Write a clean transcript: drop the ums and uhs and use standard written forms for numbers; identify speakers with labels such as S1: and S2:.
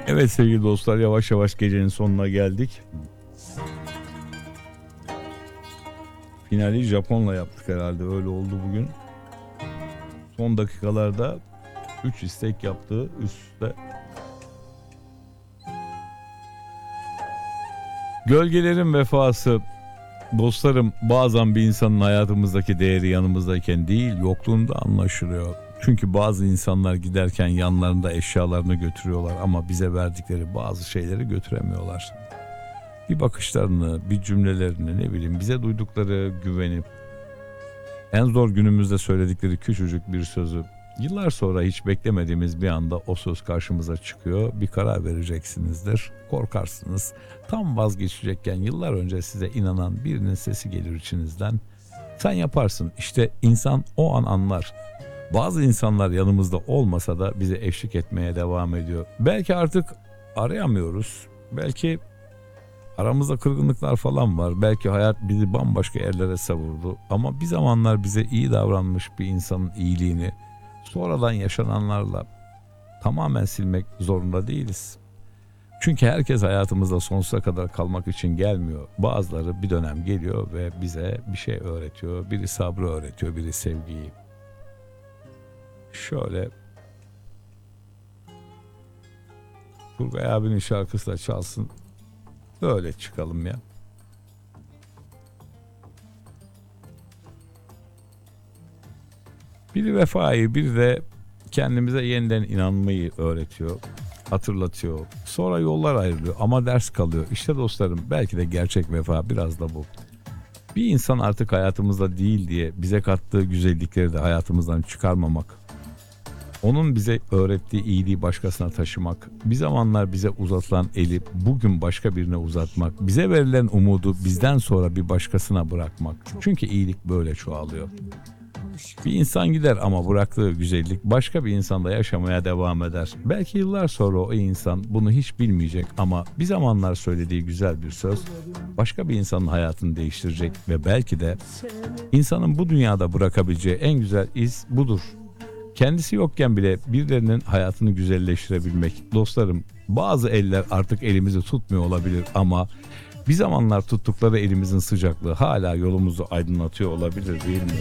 S1: Evet sevgili dostlar, yavaş yavaş gecenin sonuna geldik. Finali Japon'la yaptık herhalde, öyle oldu bugün. Son dakikalarda 3 istek yaptı üst üste. Gölgelerin vefası. Dostlarım, bazen bir insanın hayatımızdaki değeri yanımızdayken değil, yokluğunda anlaşılıyor. Çünkü bazı insanlar giderken yanlarında eşyalarını götürüyorlar ama bize verdikleri bazı şeyleri götüremiyorlar. Bir bakışlarını, bir cümlelerini, ne bileyim, bize duydukları güvenip en zor günümüzde söyledikleri küçücük bir sözü yıllar sonra hiç beklemediğimiz bir anda o söz karşımıza çıkıyor. Bir karar vereceksinizdir. Korkarsınız. Tam vazgeçecekken yıllar önce size inanan birinin sesi gelir içinizden. Sen yaparsın. İşte insan o an anlar. Bazı insanlar yanımızda olmasa da bize eşlik etmeye devam ediyor. Belki artık arayamıyoruz. Belki aramızda kırgınlıklar falan var. Belki hayat bizi bambaşka yerlere savurdu. Ama bir zamanlar bize iyi davranmış bir insanın iyiliğini sonradan yaşananlarla tamamen silmek zorunda değiliz. Çünkü herkes hayatımızda sonsuza kadar kalmak için gelmiyor. Bazıları bir dönem geliyor ve bize bir şey öğretiyor. Biri sabrı öğretiyor, biri sevgiyi. Şöyle Turgay abinin şarkısı da çalsın. Böyle çıkalım ya. Biri vefayı, biri de kendimize yeniden inanmayı öğretiyor, hatırlatıyor. Sonra yollar ayrılıyor ama ders kalıyor. İşte dostlarım, belki de gerçek vefa biraz da bu. Bir insan artık hayatımızda değil diye bize kattığı güzellikleri de hayatımızdan çıkarmamak. Onun bize öğrettiği iyiliği başkasına taşımak, bir zamanlar bize uzatılan eli bugün başka birine uzatmak, bize verilen umudu bizden sonra bir başkasına bırakmak. Çünkü iyilik böyle çoğalıyor. Bir insan gider ama bıraktığı güzellik başka bir insanda yaşamaya devam eder. Belki yıllar sonra o insan bunu hiç bilmeyecek ama bir zamanlar söylediği güzel bir söz başka bir insanın hayatını değiştirecek ve belki de insanın bu dünyada bırakabileceği en güzel iz budur. Kendisi yokken bile birilerinin hayatını güzelleştirebilmek. Dostlarım, bazı eller artık elimizi tutmuyor olabilir ama bir zamanlar tuttukları elimizin sıcaklığı hala yolumuzu aydınlatıyor olabilir, değil mi?